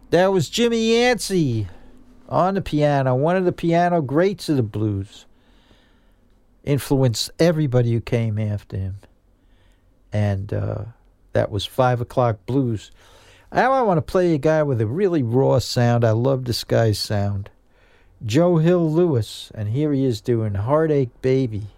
That was Jimmy Yancey on the piano, one of the piano greats of the blues. Influenced everybody who came after him. And that was 5 o'clock blues. Now I want to play a guy with a really raw sound. I love this guy's sound. Joe Hill Lewis. And here he is doing Heartache Baby.